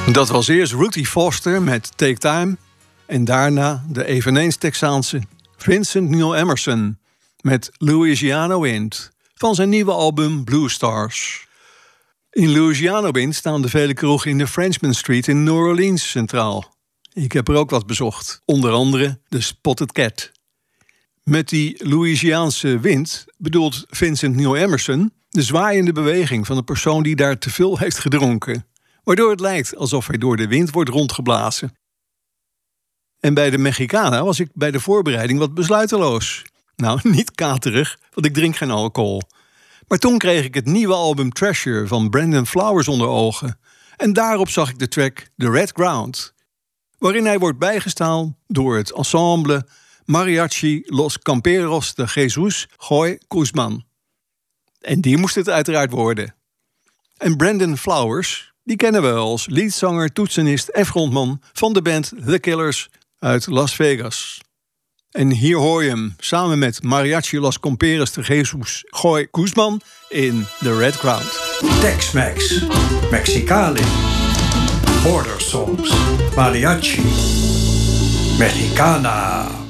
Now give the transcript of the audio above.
Dat was eerst Ruthie Foster met Take Time en daarna de eveneens Texaanse Vincent Neil Emerson met Louisiana Wind van zijn nieuwe album Blue Stars. In Louisiana Wind staan de vele kroegen in de Frenchman Street in New Orleans centraal. Ik heb er ook wat bezocht, onder andere de Spotted Cat. Met die Louisiaanse wind bedoelt Vincent Neil Emerson de zwaaiende beweging van een persoon die daar te veel heeft gedronken, waardoor het lijkt alsof hij door de wind wordt rondgeblazen. En bij de Mexicana was ik bij de voorbereiding wat besluiteloos. Nou, niet katerig, want ik drink geen alcohol. Maar toen kreeg ik het nieuwe album Treasure van Brandon Flowers onder ogen. En daarop zag ik de track The Red Ground, waarin hij wordt bijgestaan door het ensemble Mariachi Los Camperos de Jesus Goy Guzman. En die moest het uiteraard worden. En Brandon Flowers, die kennen we als leadzanger, toetsenist en frontman van de band The Killers uit Las Vegas. En hier hoor je hem samen met Mariachi Los Camperos de Jesus Goy Guzman in The Red Ground. Tex-Mex, Mexicali, Border Songs, Mariachi, Mexicana.